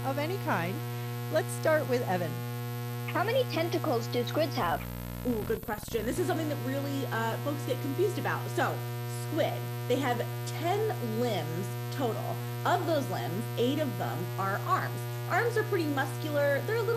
of any kind. Let's start with Evan. How many tentacles do squids have? Ooh, good question. This is something that really folks get confused about. So, squid, they have 10 limbs total. Of those limbs, 8 of them are arms. Arms are pretty muscular. They're a little